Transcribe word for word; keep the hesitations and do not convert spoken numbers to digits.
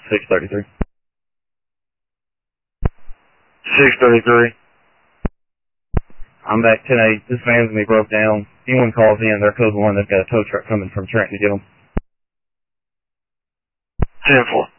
six thirty-three. six thirty-three. I'm back ten eight. This van's gonna be broke down. Anyone calls in, they're code one. They've got a tow truck coming from Trent to get them. ten four.